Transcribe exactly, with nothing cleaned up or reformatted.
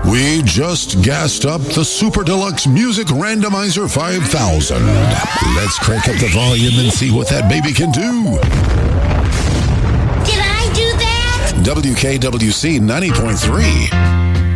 We just gassed up the Super Deluxe Music Randomizer five thousand. Let's crank up the volume and see what that baby can do. Did I do that? W K W C ninety point three.